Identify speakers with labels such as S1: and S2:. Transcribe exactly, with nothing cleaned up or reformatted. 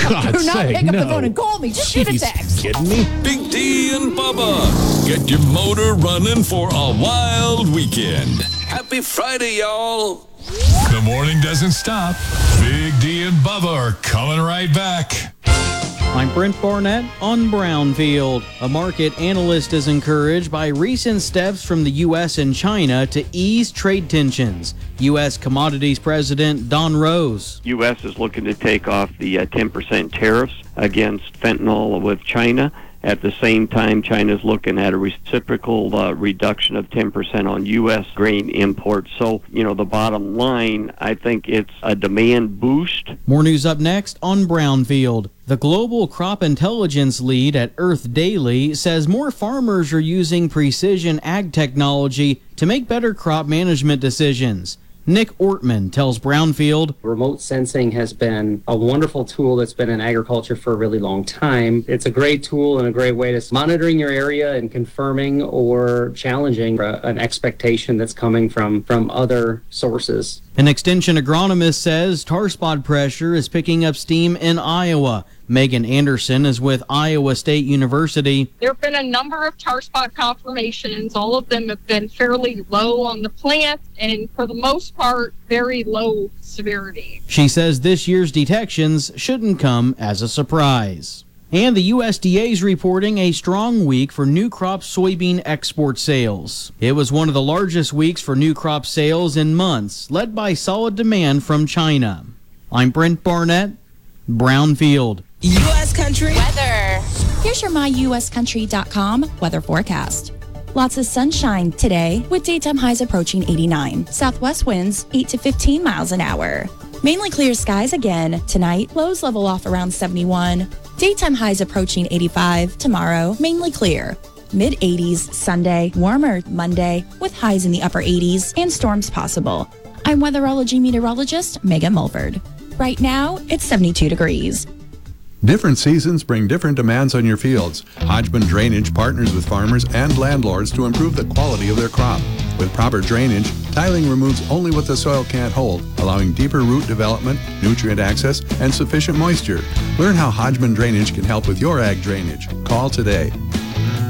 S1: God's
S2: Do not
S1: sake,
S2: pick up
S1: no.
S2: the phone and call me. Just shoot a
S1: Jeez,
S2: text.
S1: kidding me?
S3: Big D and Bubba. Get your motor running for a wild weekend. Happy Friday, y'all.
S4: The morning doesn't stop. Big D and Bubba are coming right back.
S5: I'm Brent Barnett on Brownfield. A market analyst is encouraged by recent steps from the U S and China to ease trade tensions. U S Commodities President Don Rose.
S6: U S is looking to take off the uh, ten percent tariffs against fentanyl with China. At the same time, China's looking at a reciprocal uh, reduction of ten percent on U S grain imports. So, you know, the bottom line, I think it's a demand boost.
S5: More news up next on Brownfield. The global crop intelligence lead at Earth Daily says more farmers are using precision ag technology to make better crop management decisions. Nick Ortman tells Brownfield.
S7: Remote sensing has been a wonderful tool that's been in agriculture for a really long time. It's a great tool and a great way to monitoring your area and confirming or challenging an expectation that's coming from, from other sources.
S5: An extension agronomist says tar spot pressure is picking up steam in Iowa. Megan Anderson is with Iowa State University.
S8: There have been a number of tar spot confirmations. All of them have been fairly low on the plant and for the most part, very low severity.
S5: She says this year's detections shouldn't come as a surprise. And the U S D A is reporting a strong week for new crop soybean export sales. It was one of the largest weeks for new crop sales in months, led by solid demand from China. I'm Brent Barnett, Brownfield.
S9: U S Country
S10: weather. Here's your my U S country dot com weather forecast. Lots of sunshine today with daytime highs approaching eighty-nine. Southwest winds eight to fifteen miles an hour. Mainly clear skies again tonight. Lows level off around seventy-one. Daytime highs approaching eighty-five. Tomorrow, mainly clear. Mid eighties Sunday, warmer Monday with highs in the upper eighties and storms possible. I'm weatherology meteorologist Megan Mulford. Right now, it's seventy-two degrees.
S11: Different seasons bring different demands on your fields. Hodgman Drainage partners with farmers and landlords to improve the quality of their crop. With proper drainage, tiling removes only what the soil can't hold, allowing deeper root development, nutrient access, and sufficient moisture. Learn how Hodgman Drainage can help with your ag drainage. Call today.